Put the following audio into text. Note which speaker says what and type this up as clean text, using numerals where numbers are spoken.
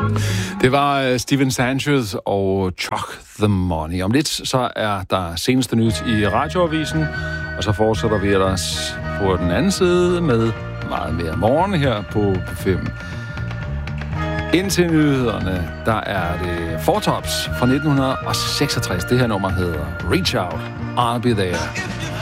Speaker 1: Det var Steven Sanchez og Chuck the Money. Om lidt så er der seneste nyt i Radioavisen, og så fortsætter vi ellers på den anden side med meget mere morgen her på 5. Indtil nyhederne, der er det Four Tops fra 1966. Det her nummer hedder Reach Out, I'll Be There.